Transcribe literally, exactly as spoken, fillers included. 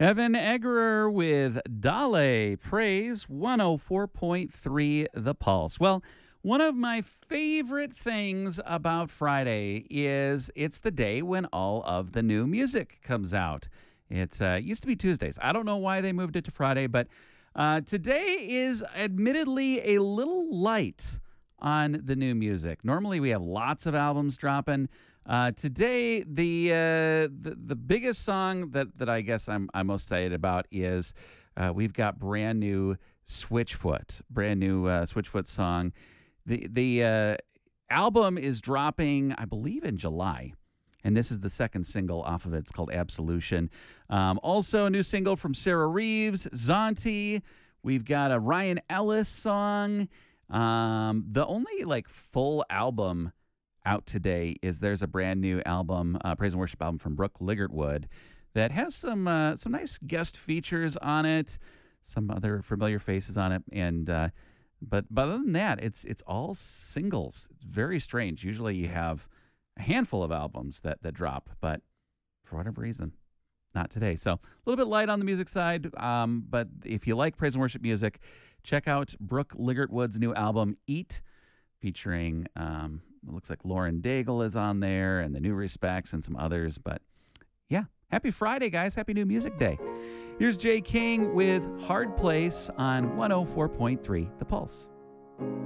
Evan Eggerer with Dale Praise one oh four point three The Pulse. Well, one of my favorite things about Friday is it's the day when all of the new music comes out. It uh, used to be Tuesdays. I don't know why they moved it to Friday, but uh, today is admittedly a little light on the new music. Normally we have lots of albums dropping. Uh, today, the, uh, the the biggest song that, that I guess I'm I'm most excited about is uh, we've got brand new Switchfoot, brand new uh, Switchfoot song. The the uh, album is dropping, I believe, in July, and this is the second single off of it. It's called Absolution. Um, also, a new single from Sarah Reeves, Zonti. We've got a Ryan Ellis song. Um, the only like full album out today is there's a brand new album, uh, praise and worship album from Brooke Ligertwood that has some uh, some nice guest features on it, some other familiar faces on it, and uh, but but other than that, it's it's all singles. It's very strange. Usually you have a handful of albums that that drop, but for whatever reason, not today. So a little bit light on the music side, um, but if you like praise and worship music, check out Brooke Ligertwood's new album, Eat, featuring, um, it looks like Lauren Daigle is on there, and the New Respects and some others. But yeah, happy Friday, guys. Happy New Music Day. Here's Jay King with Hard Place on one oh four point three The Pulse.